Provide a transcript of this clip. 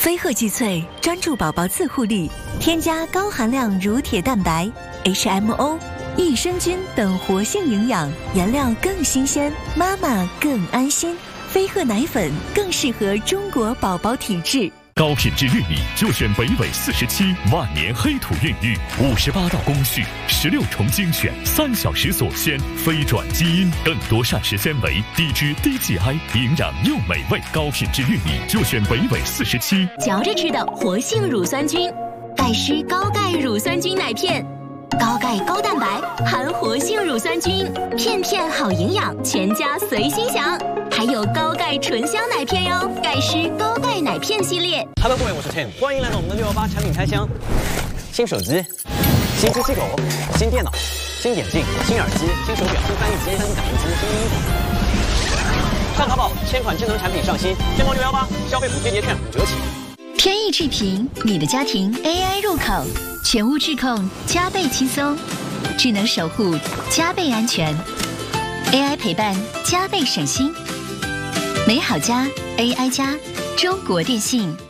飞鹤济萃专注宝宝自护力，添加高含量乳铁蛋白、HMO、益生菌等活性营养，颜料更新鲜，妈妈更安心。飞鹤奶粉更适合中国宝宝体质。 高品质玉米就选北纬47万年黑土孕育，58道工序，16重精选，3小时锁鲜，非转基因，更多膳食纤维，低脂低 GI， 营养又美味。高品质玉米就选北纬47。 嚼着吃的活性乳酸菌，盖诗高钙乳酸菌奶片。高钙高蛋白，含活性乳酸菌，片片好营养，全家随心享。还有高钙纯香奶片哟，盖诗高钙奶片系列。 Hello， 各位，我是 Tim， 欢迎来到我们的618产品开箱。新手机、新机器狗、新电脑、新眼镜、新耳机、新手表、新翻译机、新打印机、新衣服。上淘宝，1000款智能产品上新，天猫618消费补贴节券5折起。 天翼智屏，你的家庭 AI 入口，全屋智控加倍轻松，智能守护加倍安全 ，AI 陪伴加倍省心。美好家 AI 家，中国电信。